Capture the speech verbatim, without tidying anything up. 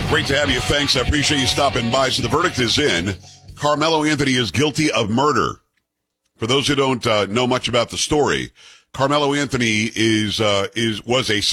Great to have you. Thanks. I appreciate you stopping by. So the verdict is in. Carmelo Anthony is guilty of murder. For those who don't uh, know much about the story, Carmelo Anthony is uh, is was a